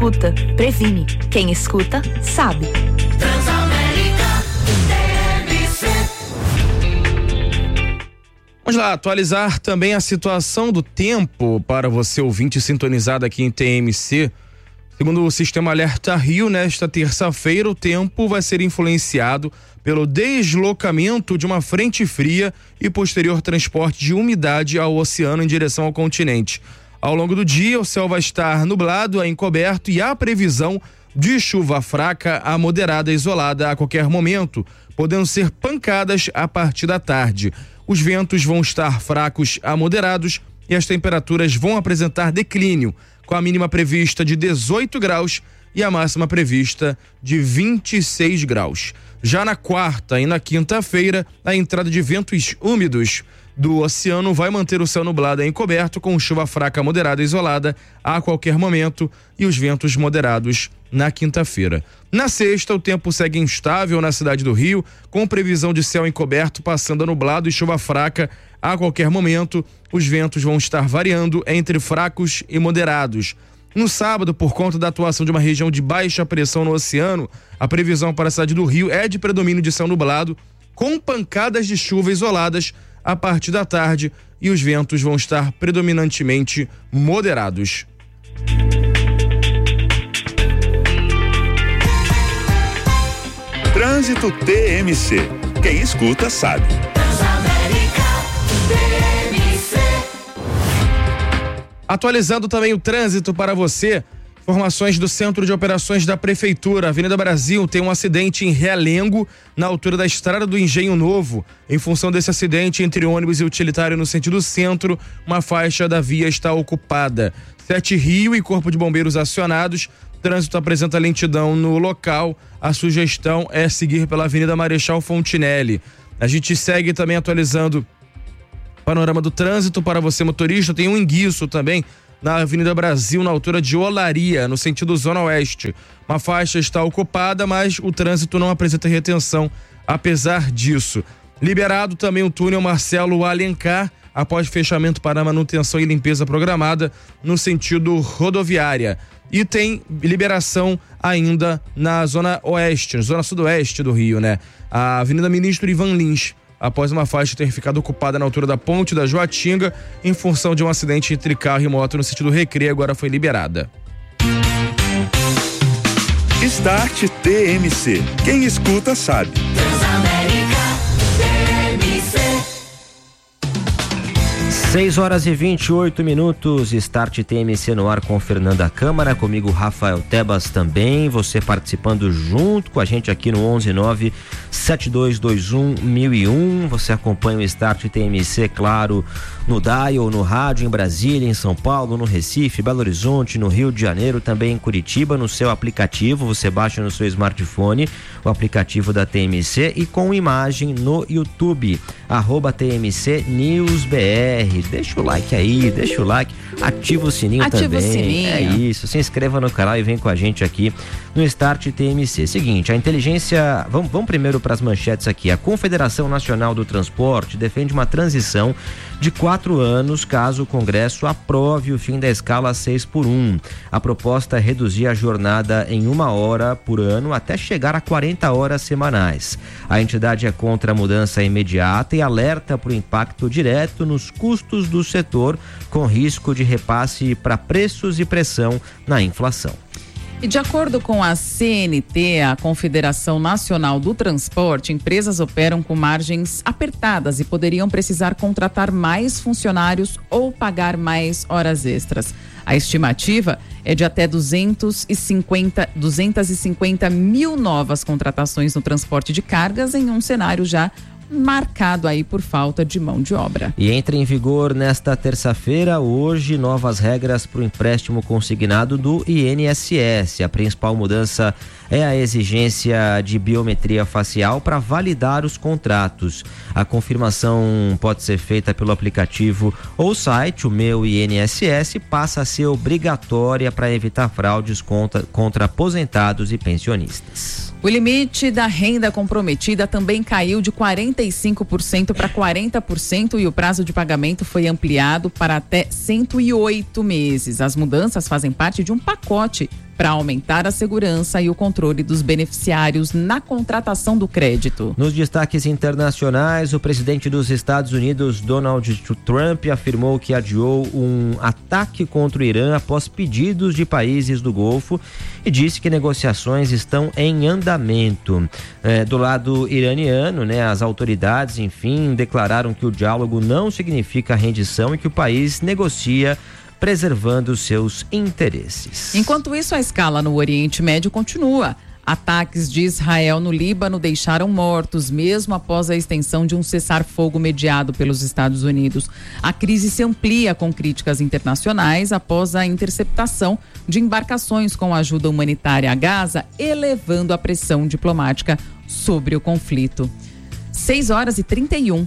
escuta, previne. Quem escuta, sabe. Vamos lá, atualizar também a situação do tempo para você ouvinte sintonizado aqui em TMC. Segundo o Sistema Alerta Rio, nesta terça-feira o tempo vai ser influenciado pelo deslocamento de uma frente fria e posterior transporte de umidade ao oceano em direção ao continente. Ao longo do dia, o céu vai estar nublado a encoberto e há previsão de chuva fraca a moderada isolada a qualquer momento, podendo ser pancadas a partir da tarde. Os ventos vão estar fracos a moderados e as temperaturas vão apresentar declínio, com a mínima prevista de 18 graus e a máxima prevista de 26 graus. Já na quarta e na quinta-feira, a entrada de ventos úmidos do oceano vai manter o céu nublado e encoberto, com chuva fraca moderada e isolada a qualquer momento e os ventos moderados na quinta-feira. Na sexta, o tempo segue instável na cidade do Rio, com previsão de céu encoberto passando a nublado e chuva fraca a qualquer momento. Os ventos vão estar variando entre fracos e moderados. No sábado, por conta da atuação de uma região de baixa pressão no oceano, a previsão para a cidade do Rio é de predomínio de céu nublado, com pancadas de chuva isoladas a partir da tarde, e os ventos vão estar predominantemente moderados. Trânsito TMC. Quem escuta sabe. Atualizando também o trânsito para você, informações do Centro de Operações da Prefeitura. Avenida Brasil tem um acidente em Realengo, na altura da Estrada do Engenho Novo. Em função desse acidente, entre ônibus e utilitário no sentido centro, uma faixa da via está ocupada. 7 Rio e Corpo de Bombeiros acionados. Trânsito apresenta lentidão no local. A sugestão é seguir pela Avenida Marechal Fontinelli. A gente segue também atualizando panorama do trânsito para você motorista. Tem um enguiço também na Avenida Brasil, na altura de Olaria, no sentido Zona Oeste. Uma faixa está ocupada, mas o trânsito não apresenta retenção apesar disso. Liberado também o túnel Marcelo Alencar, após fechamento para manutenção e limpeza programada no sentido rodoviária. E tem liberação ainda na Zona Oeste, Zona Sudoeste do Rio, né? A Avenida Ministro Ivan Lins, após uma faixa ter ficado ocupada na altura da Ponte da Joatinga, em função de um acidente entre carro e moto no sentido Recreio, agora foi liberada. Start TMC. Quem escuta sabe. 6h28, Start TMC no ar com Fernanda Câmara, comigo Rafael Tebas também, você participando junto com a gente aqui no 119-7221-1001, você acompanha o Start TMC, claro, no dial, no rádio, em Brasília, em São Paulo, no Recife, Belo Horizonte, no Rio de Janeiro, também em Curitiba, no seu aplicativo, você baixa no seu smartphone o aplicativo da TMC e com imagem no YouTube, @TMC News BR. Deixa o like aí, ativa o sininho também. Ativa o sininho. É isso, se inscreva no canal e vem com a gente aqui no Start TMC. Seguinte, a inteligência, vamos primeiro para as manchetes aqui. A Confederação Nacional do Transporte defende uma transição de 4 anos caso o Congresso aprove o fim da escala 6x1. A proposta é reduzir a jornada em 1 hora por ano até chegar a 40 horas semanais. A entidade é contra a mudança imediata e alerta para o impacto direto nos custos do setor, com risco de repasse para preços e pressão na inflação. E de acordo com a CNT, a Confederação Nacional do Transporte, empresas operam com margens apertadas e poderiam precisar contratar mais funcionários ou pagar mais horas extras. A estimativa é de até 250 mil novas contratações no transporte de cargas em um cenário já marcado aí por falta de mão de obra. E entra em vigor nesta terça-feira, hoje, novas regras para o empréstimo consignado do INSS. A principal mudança é a exigência de biometria facial para validar os contratos. A confirmação pode ser feita pelo aplicativo ou site, o Meu INSS, passa a ser obrigatória para evitar fraudes contra aposentados e pensionistas. O limite da renda comprometida também caiu de 45% para 40% e o prazo de pagamento foi ampliado para até 108 meses. As mudanças fazem parte de um pacote para aumentar a segurança e o controle dos beneficiários na contratação do crédito. Nos destaques internacionais, o presidente dos Estados Unidos, Donald Trump, afirmou que adiou um ataque contra o Irã após pedidos de países do Golfo e disse que negociações estão em andamento. Do lado iraniano, as autoridades, enfim, declararam que o diálogo não significa rendição e que o país negocia preservando seus interesses. Enquanto isso, a escala no Oriente Médio continua. Ataques de Israel no Líbano deixaram mortos, mesmo após a extensão de um cessar-fogo mediado pelos Estados Unidos. A crise se amplia com críticas internacionais após a interceptação de embarcações com ajuda humanitária a Gaza, elevando a pressão diplomática sobre o conflito. 6h31.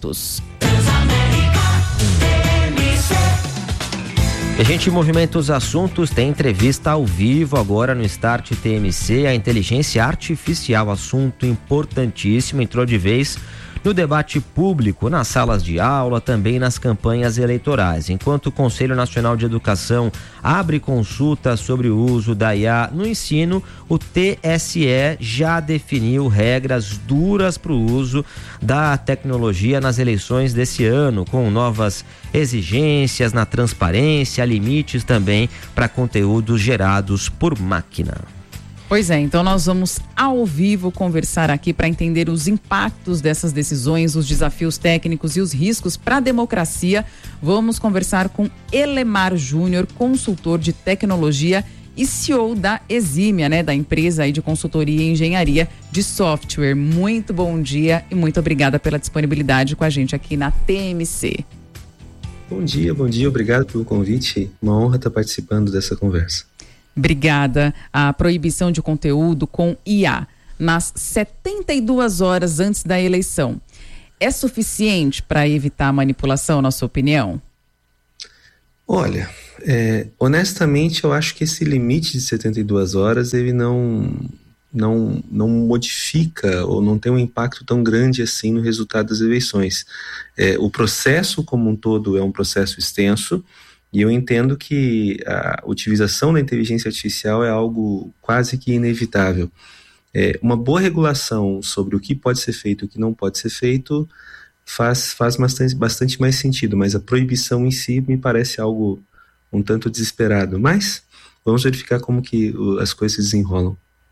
A gente movimenta os assuntos, tem entrevista ao vivo agora no Start TMC, a inteligência artificial, assunto importantíssimo, entrou de vez no debate público, nas salas de aula, também nas campanhas eleitorais. Enquanto o Conselho Nacional de Educação abre consulta sobre o uso da IA no ensino, o TSE já definiu regras duras para o uso da tecnologia nas eleições desse ano, com novas exigências na transparência, limites também para conteúdos gerados por máquina. Pois é, então nós vamos ao vivo conversar aqui para entender os impactos dessas decisões, os desafios técnicos e os riscos para a democracia. Vamos conversar com Elemar Júnior, consultor de tecnologia e CEO da Exímia, da empresa aí de consultoria e engenharia de software. Muito bom dia e muito obrigada pela disponibilidade com a gente aqui na TMC. Bom dia, obrigado pelo convite. Uma honra estar participando dessa conversa. Obrigada. A proibição de conteúdo com IA nas 72 horas antes da eleição é suficiente para evitar a manipulação, na sua opinião? Olha, honestamente eu acho que esse limite de 72 horas ele não modifica ou não tem um impacto tão grande assim no resultado das eleições. O processo como um todo é um processo extenso. E eu entendo que a utilização da inteligência artificial é algo quase que inevitável. Uma boa regulação sobre o que pode ser feito e o que não pode ser feito faz bastante mais sentido, mas a proibição em si me parece algo um tanto desesperado. Mas vamos verificar como que as coisas se desenrolam.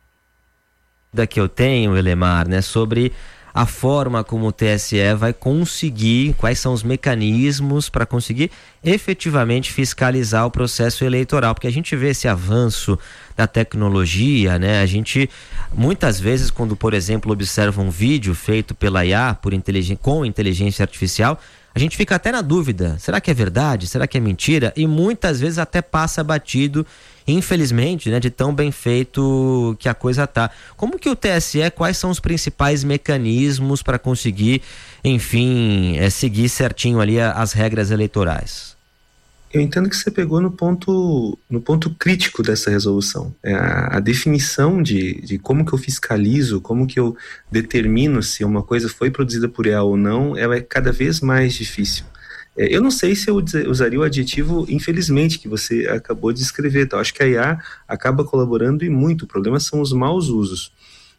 Que eu tenho, Elemar, sobre a forma como o TSE vai conseguir, quais são os mecanismos para conseguir efetivamente fiscalizar o processo eleitoral, porque a gente vê esse avanço da tecnologia, a gente muitas vezes quando, por exemplo, observa um vídeo feito pela IA com inteligência artificial, a gente fica até na dúvida, será que é verdade, será que é mentira? E muitas vezes até passa batido, infelizmente, de tão bem feito que a coisa tá. Como que o TSE, quais são os principais mecanismos para conseguir, enfim, seguir certinho ali as regras eleitorais? Eu entendo que você pegou no ponto crítico dessa resolução. A definição de como que eu fiscalizo, como que eu determino se uma coisa foi produzida por IA ou não, ela é cada vez mais difícil. Eu não sei se eu usaria o adjetivo infelizmente que você acabou de descrever. Então, acho que a IA acaba colaborando e muito. O problema são os maus usos.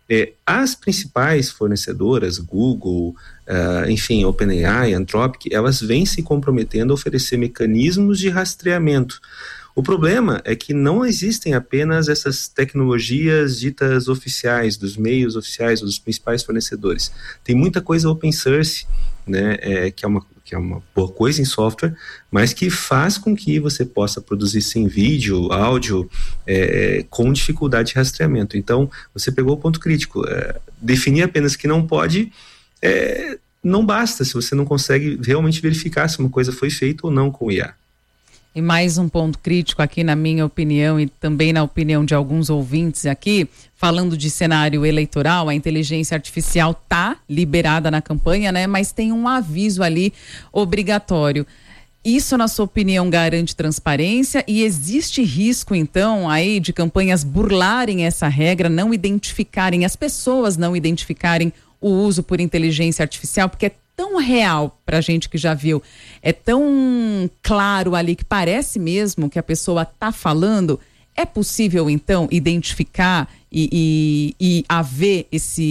As principais fornecedoras, Google, enfim, OpenAI, Anthropic, elas vêm se comprometendo a oferecer mecanismos de rastreamento. O problema é que não existem apenas essas tecnologias ditas oficiais, dos meios oficiais, dos principais fornecedores. Tem muita coisa open source, que é uma boa coisa em software, mas que faz com que você possa produzir sem vídeo, áudio, com dificuldade de rastreamento. Então, você pegou o ponto crítico. Definir apenas que não pode, não basta se você não consegue realmente verificar se uma coisa foi feita ou não com IA. E mais um ponto crítico aqui, na minha opinião, e também na opinião de alguns ouvintes aqui, falando de cenário eleitoral, a inteligência artificial está liberada na campanha, mas tem um aviso ali obrigatório. Isso, na sua opinião, garante transparência e existe risco, então, aí de campanhas burlarem essa regra, não identificarem, as pessoas não identificarem o uso por inteligência artificial, porque é tão real pra gente que já viu, é tão claro ali que parece mesmo que a pessoa tá falando, É possível, então, identificar e haver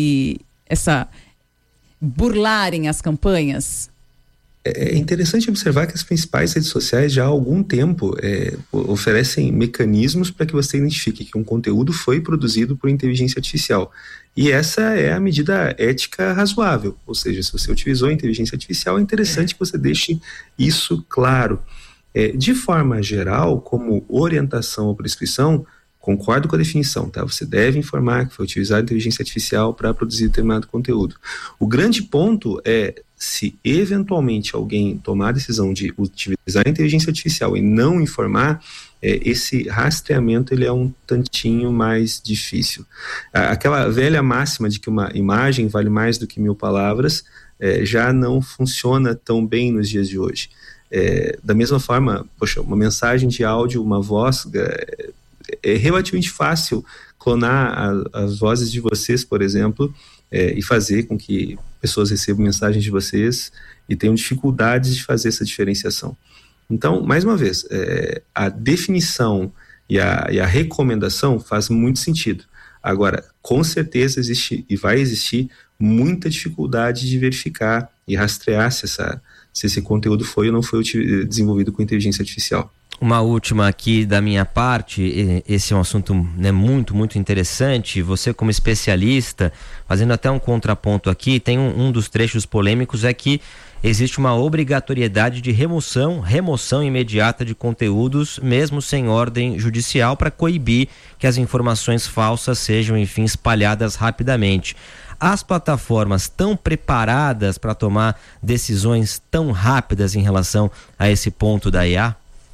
burlarem as campanhas? É interessante observar que as principais redes sociais já há algum tempo oferecem mecanismos para que você identifique que um conteúdo foi produzido por inteligência artificial. E essa é a medida ética razoável, ou seja, se você utilizou a inteligência artificial, é interessante que você deixe isso claro. De forma geral, como orientação ou prescrição, concordo com a definição, tá? Você deve informar que foi utilizada a inteligência artificial para produzir determinado conteúdo. O grande ponto é, se eventualmente alguém tomar a decisão de utilizar a inteligência artificial e não informar, esse rastreamento ele é um tantinho mais difícil. Aquela velha máxima de que uma imagem vale mais do que 1000 palavras já não funciona tão bem nos dias de hoje. Da mesma forma, uma mensagem de áudio, uma voz, é relativamente fácil clonar as vozes de vocês, por exemplo, e fazer com que pessoas recebam mensagens de vocês e tenham dificuldades de fazer essa diferenciação. Então, mais uma vez, a definição e a recomendação faz muito sentido. Agora, com certeza existe e vai existir muita dificuldade de verificar e rastrear se esse conteúdo foi ou não foi desenvolvido com inteligência artificial. Uma última aqui da minha parte, esse é um assunto, né, muito, muito interessante. Você, como especialista, fazendo até um contraponto aqui, tem um dos trechos polêmicos é que existe uma obrigatoriedade de remoção imediata de conteúdos, mesmo sem ordem judicial, para coibir que as informações falsas sejam, enfim, espalhadas rapidamente. As plataformas estão preparadas para tomar decisões tão rápidas em relação a esse ponto da IA?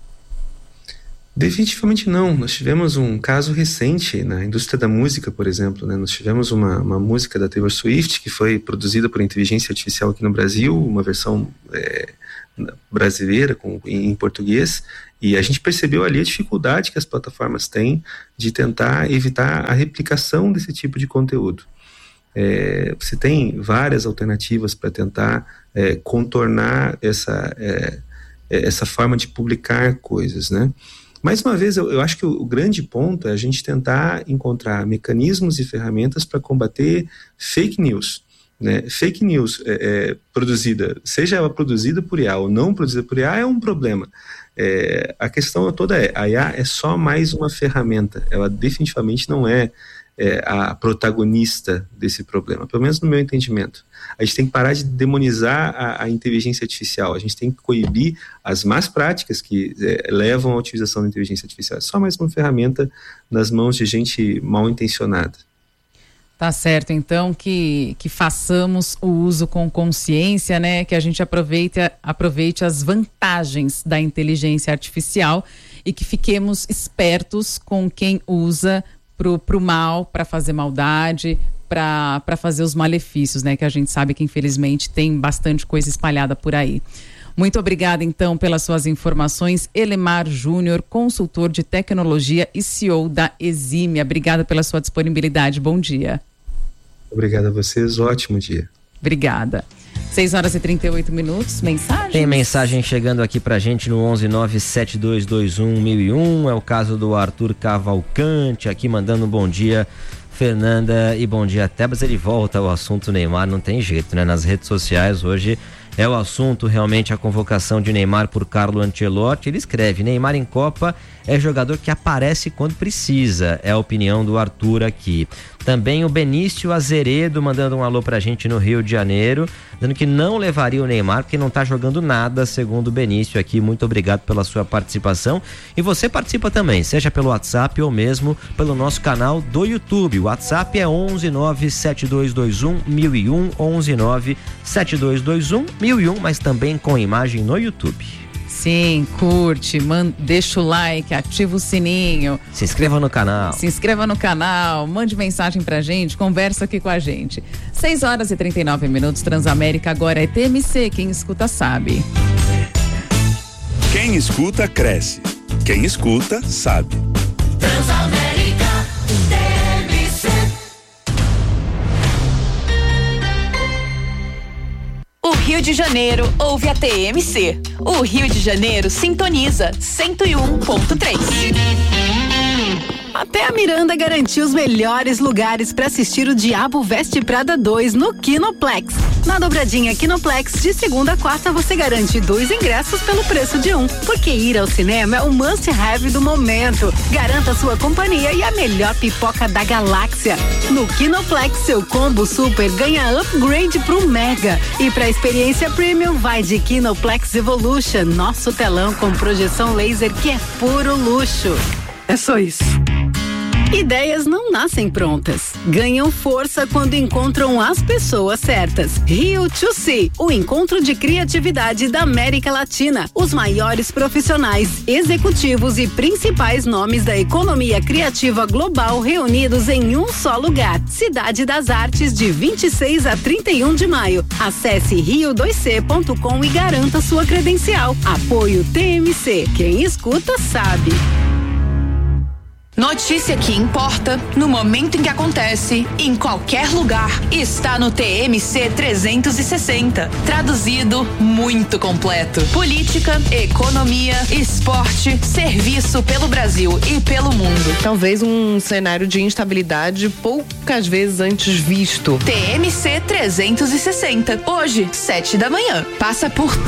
Definitivamente não. Nós tivemos um caso recente na indústria da música, por exemplo, né? Nós tivemos uma música da Taylor Swift que foi produzida por inteligência artificial aqui no Brasil, uma versão brasileira em português, e a gente percebeu ali a dificuldade que as plataformas têm de tentar evitar a replicação desse tipo de conteúdo. Você tem várias alternativas para tentar contornar essa forma de publicar coisas, né? Mais uma vez, eu acho que o grande ponto é a gente tentar encontrar mecanismos e ferramentas para combater fake news. Né? Fake news produzida, seja ela produzida por IA ou não produzida por IA, é um problema. A questão toda a IA é só mais uma ferramenta, ela definitivamente não é a protagonista desse problema, pelo menos no meu entendimento. A gente tem que parar de demonizar a inteligência artificial, a gente tem que coibir as más práticas que levam à utilização da inteligência artificial. É só mais uma ferramenta nas mãos de gente mal intencionada. Tá certo, então que façamos o uso com consciência, né? Que a gente aproveite as vantagens da inteligência artificial e que fiquemos espertos com quem usa pro mal, para fazer maldade, para fazer os malefícios, né? Que a gente sabe que infelizmente tem bastante coisa espalhada por aí. Muito obrigada então pelas suas informações, Elemar Júnior, consultor de tecnologia e CEO da Exímia. Obrigada pela sua disponibilidade, bom dia. Obrigado a vocês, ótimo dia. Obrigada. 6h38, mensagens? Tem mensagem chegando aqui pra gente no 11972211001, é o caso do Arthur Cavalcante, aqui mandando um bom dia, Fernanda, e bom dia, Tebas. Ele volta ao assunto Neymar, não tem jeito, né? Nas redes sociais hoje é o assunto realmente a convocação de Neymar por Carlo Ancelotti. Ele escreve: Neymar em Copa é jogador que aparece quando precisa, é a opinião do Arthur aqui. Também o Benício Azeredo mandando um alô pra gente no Rio de Janeiro, dizendo que não levaria o Neymar porque não tá jogando nada, segundo o Benício aqui. Muito obrigado pela sua participação. E você participa também, seja pelo WhatsApp ou mesmo pelo nosso canal do YouTube. O WhatsApp é 11972211001, 11972211001, mas também com imagem no YouTube. Sim, curte, deixa o like, ativa o sininho. Se inscreva no canal. Mande mensagem pra gente, conversa aqui com a gente. 6h39, Transamérica agora é TMC, quem escuta sabe. Quem escuta cresce, quem escuta sabe. Transamérica TMC. O Rio de Janeiro ouve a TMC. O Rio de Janeiro sintoniza 101.3. Até a Miranda garantiu os melhores lugares para assistir o Diabo Veste Prada 2 no Kinoplex. Na dobradinha Kinoplex, de segunda a quarta, você garante 2 ingressos pelo preço de 1. Porque ir ao cinema é o must-have do momento. Garanta sua companhia e a melhor pipoca da galáxia. No Kinoplex, seu combo super ganha upgrade pro Mega. E pra experiência premium, vai de Kinoplex Evolution, nosso telão com projeção laser que é puro luxo. É só isso. Ideias não nascem prontas. Ganham força quando encontram as pessoas certas. Rio to See, o encontro de criatividade da América Latina. Os maiores profissionais, executivos e principais nomes da economia criativa global reunidos em um só lugar. Cidade das Artes, de 26 a 31 de maio. Acesse rio2c.com e garanta sua credencial. Apoio TMC. Quem escuta sabe. Notícia que importa, no momento em que acontece, em qualquer lugar, está no TMC 360. Traduzido, muito completo. Política, economia, esporte, serviço pelo Brasil e pelo mundo. Talvez um cenário de instabilidade poucas vezes antes visto. TMC 360. Hoje, 7 da manhã. Passa por